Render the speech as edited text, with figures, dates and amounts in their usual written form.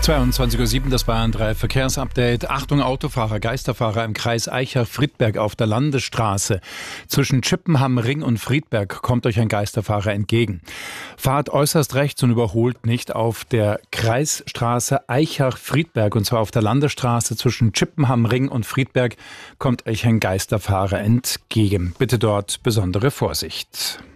22:07 Uhr, das Bayern 3 Verkehrsupdate. Achtung Autofahrer, Geisterfahrer im Kreis Aichach-Friedberg auf der Landesstraße. Zwischen Chippenham, Ring und Friedberg kommt euch ein Geisterfahrer entgegen. Fahrt äußerst rechts und überholt nicht auf der Kreisstraße Aichach-Friedberg, und zwar auf der Landesstraße zwischen Chippenham, Ring und Friedberg kommt euch ein Geisterfahrer entgegen. Bitte dort besondere Vorsicht.